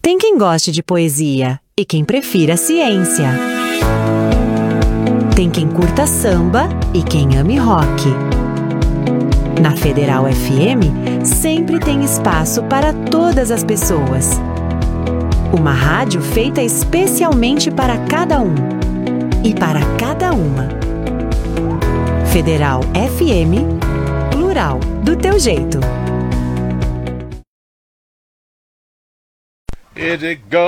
Tem quem goste de poesia e quem prefira ciência. Tem quem curta samba e quem ame rock. Na Federal FM, sempre tem espaço para todas as pessoas. Uma rádio feita especialmente para cada um e para cada uma. Federal FM, plural, do teu jeito. It go